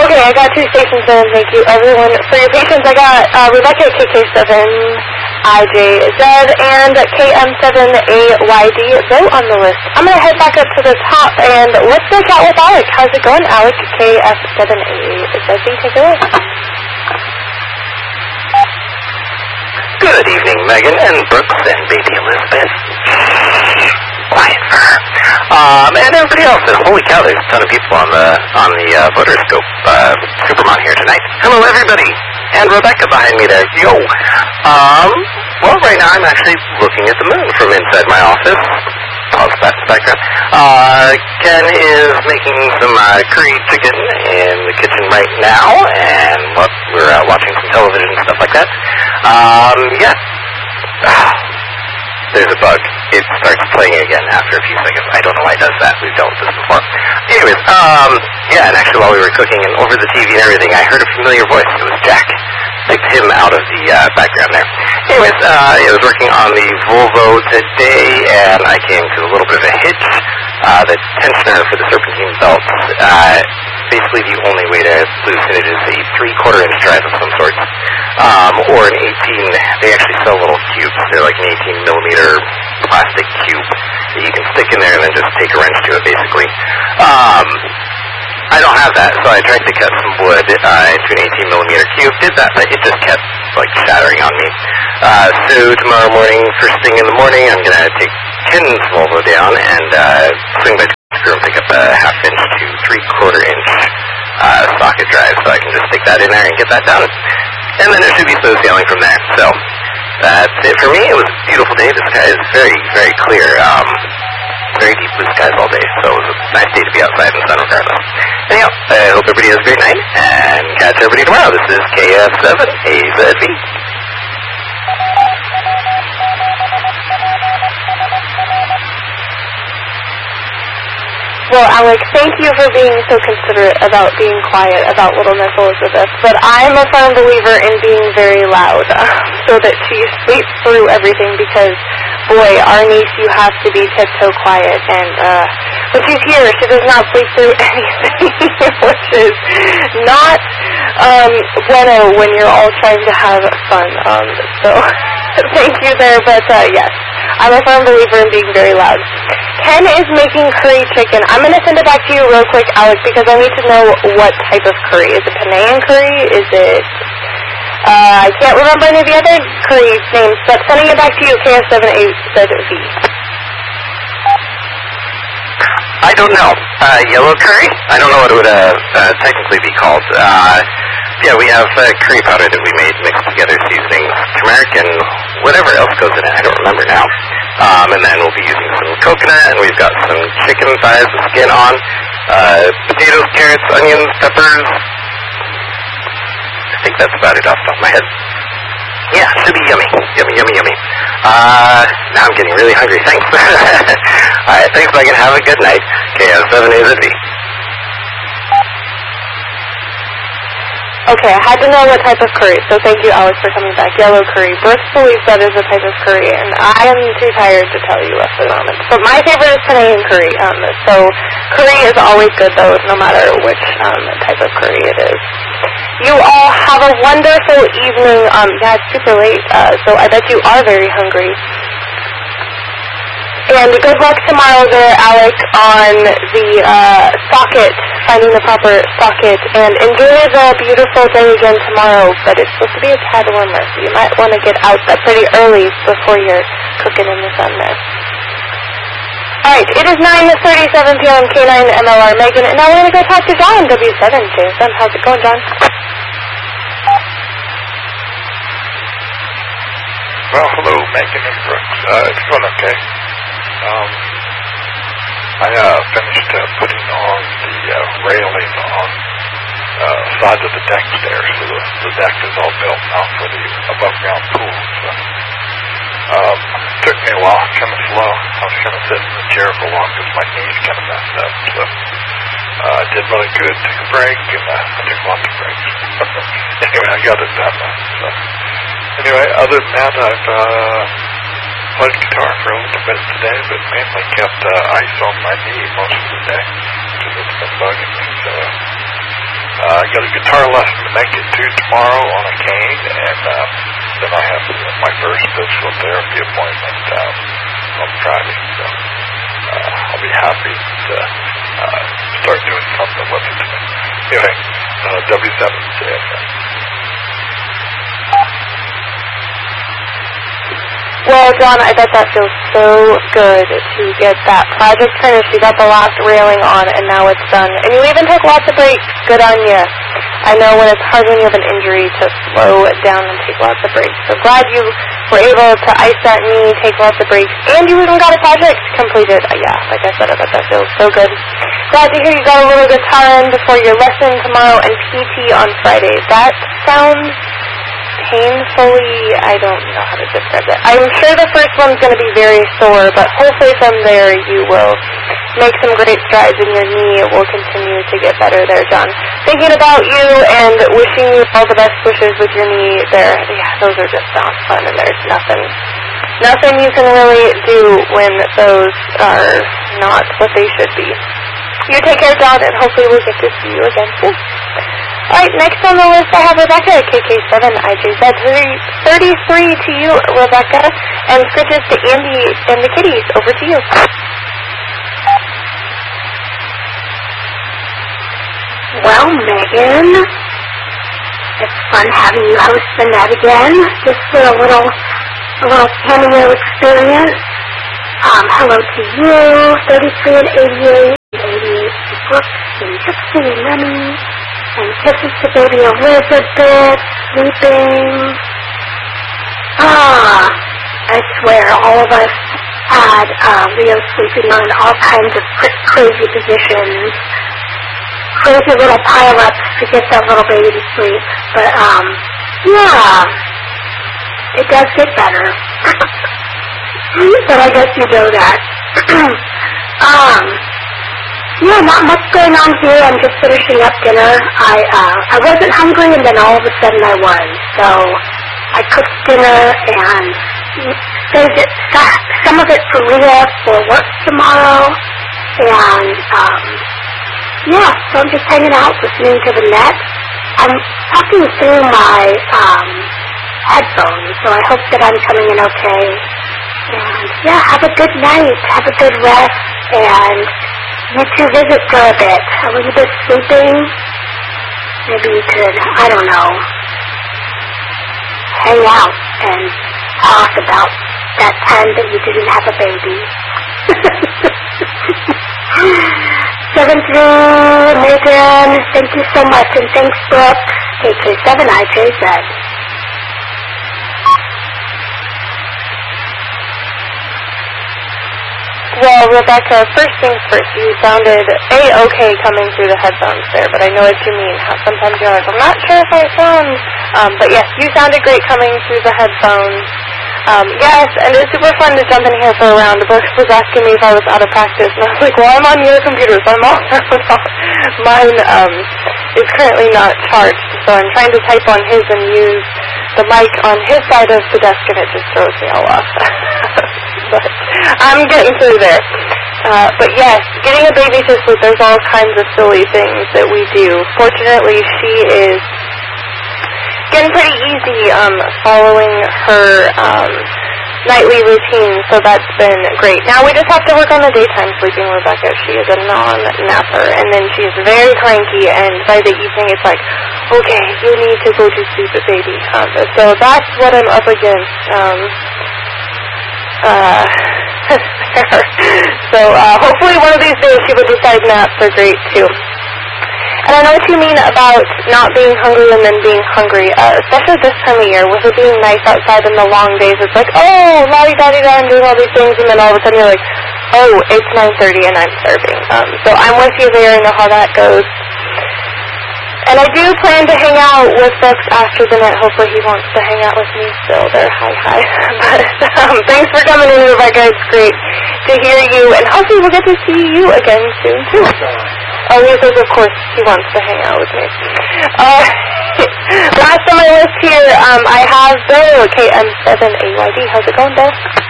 Okay, I got 2 stations in. Thank you, everyone, for your patience. I got Rebecca at KK7IJZ and KM7AYD. Vote on the list. I'm going to head back up to the top, and let's go chat with Alec. How's it going, Alec? KF7AZZ, take it away. Good evening, Megan and Brooks and baby Elizabeth. Quiet for her. And everybody else. And holy cow, there's a ton of people on the Voterscope Supermon here tonight. Hello, everybody. And Rebecca behind me there. Yo. Well, right now I'm actually looking at the moon from inside my office. Pause that in the background. Ken is making some curry chicken in the kitchen right now, and we're watching some television and stuff like that. Yeah. There's a bug. It starts playing again after a few seconds. I don't know why it does that. We've dealt with this before. Anyways, yeah, and actually while we were cooking and over the TV and everything, I heard a familiar voice. It was Jack. Picked him out of the background there. Anyways, I was working on the Volvo today, and I came to a little bit of a hitch. The tensioner for the serpentine belt, basically the only way to loosen it is a 3/4 inch drive of some sort, or an 18, they actually sell little cubes. They're like an 18 millimeter plastic cube that you can stick in there and then just take a wrench to it, basically. I don't have that, so I tried to cut some wood into an 18 millimeter cube. Did that, but it just kept like shattering on me. So tomorrow morning, first thing in the morning, I'm gonna take Ken's Volvo down and swing by screw and pick up a 1/2 inch to 3/4 inch socket drive, so I can just stick that in there and get that done. And then it should be smooth sailing from there. So that's it for me. It was a beautiful day. The sky is very, very clear. Very deep blue skies all day, so it was a nice day to be outside in the sun regardless. Anyhow, I hope everybody has a great night, and catch everybody tomorrow. This is KF7AZV. Well, Alec, thank you for being so considerate about being quiet about little Miss Elizabeth, but I'm a firm believer in being very loud so that she sleeps through everything because, boy, our niece, you have to be tiptoe quiet, and when she's here, she does not sleep through anything, which is not bueno when you're all trying to have fun. So thank you there, but yes, I'm a firm believer in being very loud. Ken is making curry chicken. I'm going to send it back to you real quick, Alex, because I need to know what type of curry. Is it Penang curry? Is it... I can't remember any of the other curry names, but sending it back to you, KF7AZV. I don't know. Yellow curry? I don't know what it would technically be called. Yeah, we have curry powder that we made, mixed together seasonings, turmeric, and whatever else goes in it. I don't remember now. And then we'll be using some coconut, and we've got some chicken thighs with skin on, potatoes, carrots, onions, peppers. I think that's about it off the top of my head. Yeah, should be yummy. Yummy, yummy, yummy. Now I'm getting really hungry. Thanks. Alright, thanks, Megan. Have a good night. KF7AZV. Okay, I had to know what type of curry, so thank you, Alex, for coming back. Yellow curry. Brooks believes that is a type of curry, and I am too tired to tell you at the moment. But my favorite is Penang curry. So curry is always good, though, no matter which type of curry it is. You all have a wonderful evening. Yeah, it's super late, so I bet you are very hungry. And good luck tomorrow there, Alec, on the socket, finding the proper socket. And enjoy the beautiful day again tomorrow, but it's supposed to be a tad warmer, so you might want to get out pretty early before you're cooking in the sun there. Alright, it is 9:37 p.m. K9 MLR Megan, and now we're going to go talk to John, W7 JSM. How's it going, John? Well, hello, Megan and Brooks. It's going okay. I finished putting on the railing on sides of the decks there, so the deck is all built now for the above-ground pool. So, took me a while, kind of slow. I was kind of sitting in the chair for a while because my knees kind of messed up. So, I did really good. Took a break, and I took lots of breaks. Anyway, I got it done. So, anyway, other than that, I've played guitar for a little bit today, but mainly kept ice on my knee most of the day because it's been bugging me. So I got a guitar lesson to make it to tomorrow on a cane, and then I have my first physical therapy appointment on Friday. So I'll be happy to start doing something with it. Anyway, W7JFM. Well, John, I bet that feels so good to get that project finished. You got the last railing on, and now it's done. And you even took lots of breaks. Good on you. I know when it's hard when you have an injury to slow down and take lots of breaks. So glad you were able to ice that knee, take lots of breaks, and you even got a project completed. Yeah, like I said, I bet that feels so good. Glad to hear you got a little guitar in before your lesson tomorrow and PT on Friday. That sounds painfully, I don't know how to describe it. I'm sure the first one's going to be very sore, but hopefully from there you will make some great strides and your knee will continue to get better there, John. Thinking about you and wishing you all the best wishes with your knee there. Yeah, those are just not fun, and there's nothing you can really do when those are not what they should be. You take care, John, and hopefully we'll get to see you again soon. Alright, next on the list I have Rebecca, KK7IJZ, 33 to you, Rebecca, and scritches to Andy and the kitties. Over to you. Well, Megan, it's fun having you host the net again, just for a little cameo experience. Hello to you, 33 and 88, 88 to Brooks and Trixie and Remy. And kisses to baby Elizabeth, sleeping. I swear, all of us had Leo sleeping on all kinds of crazy positions, crazy little pile-ups to get that little baby to sleep. But, yeah, it does get better. But I guess you know that. Yeah, not much going on here. I'm just finishing up dinner. I wasn't hungry, and then all of a sudden I was. So I cooked dinner and saved it, some of it for Leah for work tomorrow. And yeah, so I'm just hanging out, listening to the net. I'm talking through my headphones, so I hope that I'm coming in okay. And yeah, have a good night. Have a good rest, and you two visit for a bit. Elizabeth sleeping. Maybe you could, I don't know, hang out and talk about that time that you didn't have a baby. 7-3, Megan, thank you so much, and thanks, Brooke. KK7IJZ. Well, Rebecca, first things first, you sounded A-okay coming through the headphones there, but I know what you mean. How sometimes you're like, I'm not sure if I sound... but yes, you sounded great coming through the headphones. Yes, and it's super fun to jump in here for a round. Brooks was asking me if I was out of practice, and I was like, well, I'm on your computer, so I'm all out. Mine is currently not charged, so I'm trying to type on his and use the mic on his side of the desk, and it just throws me all off. But I'm getting through there. But yes, getting a baby to sleep, there's all kinds of silly things that we do. Fortunately, she is getting pretty easy following her nightly routine, so that's been great. Now we just have to work on the daytime sleeping, Rebecca. She is a non-napper, and then she's very cranky, and by the evening it's like, okay, you need to go to sleep, baby. So that's what I'm up against. So hopefully one of these days she will decide naps are great too. And I know what you mean about not being hungry and then being hungry, especially this time of year with it being nice outside in the long days. It's like, oh, la-di-da-di-da, and doing all these things, and then all of a sudden you're like, oh, it's 9:30 and I'm starving. So I'm with you there. I know how that goes. And I do plan to hang out with Brooks after the net. Hopefully he wants to hang out with me still. There, hi. But thanks for coming in, Rebecca. It's great to hear you. And hopefully we'll get to see you again soon, too. Oh, he says, of course, he wants to hang out with me. Last on my list here, I have Bill, KM7AYD. How's it going, Bill?